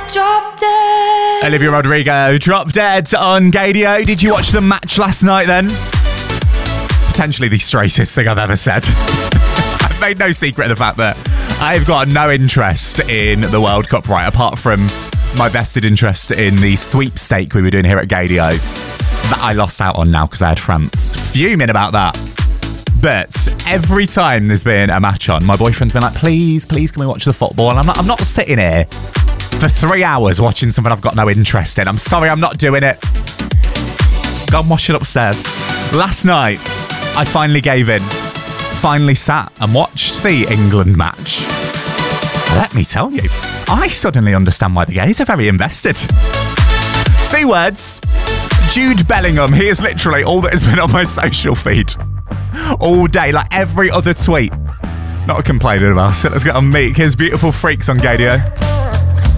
Drop Dead. Olivia Rodrigo, Drop Dead on Gadio. Did you watch the match last night then? Potentially the straightest thing I've ever said. I've made no secret of the fact that I've got no interest in the World Cup, right, apart from my vested interest in the sweepstake we were doing here at Gadio that I lost out on now because I had France. Fuming about that. But every time there's been a match on, my boyfriend's been like, please, can we watch the football? And I'm not sitting here for 3 hours watching something I've got no interest in. I'm sorry, I'm not doing it. Go and watch it upstairs. Last night, I finally gave in. Finally sat and watched the England match. Let me tell you, I suddenly understand why the gays are very invested. 2 words. Jude Bellingham. He is literally all that has been on my social feed all day, like every other tweet. Not complaining about it. Let's get on Meek. His Beautiful Freaks on Gadio.